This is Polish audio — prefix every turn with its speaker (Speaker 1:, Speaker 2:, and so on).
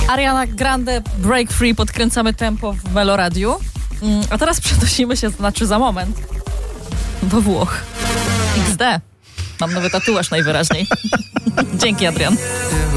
Speaker 1: Ariana Grande, Break Free, podkręcamy tempo w Meloradiu. A teraz przenosimy się, za moment, do Włoch. XD. Mam nowy tatuaż najwyraźniej. Dzięki, Adrian.